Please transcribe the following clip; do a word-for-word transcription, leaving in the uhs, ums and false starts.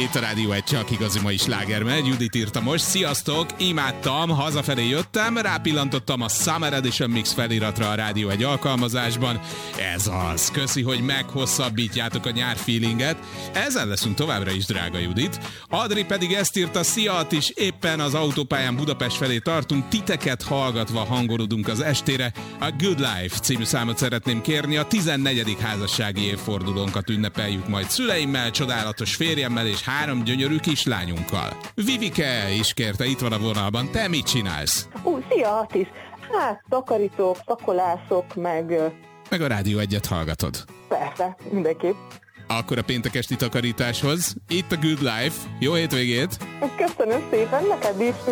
Itt a Rádió egy csak igazi mai sláger megy. Judit írta most. Sziasztok, imádtam, hazafelé jöttem, rápillantottam a Summer Edition Mix feliratra a Rádió egy alkalmazásban. Ez az. Köszi, hogy meghosszabbítjátok a nyár feelinget. Ezen leszünk továbbra is, drága Judit. Adri pedig ezt írta, szia, is éppen az autópályán Budapest felé tartunk, titeket hallgatva hangolódunk az estére. A Good Life című számot szeretném kérni, a tizennegyedik házassági évfordulónkat ünnepeljük majd szüleimmel, csodálatos férjemmel és három gyönyörű kislányunkkal. Vivike is kérte, itt van a vonalban. Te mit csinálsz? Ú, szia, Atis! Hát, takarítok, szakolászok, meg... Meg a Rádió egyet hallgatod. Persze, mindenképp. Akkor a péntek esti takarításhoz. Itt a Good Life. Jó hétvégét! Köszönöm szépen, neked is!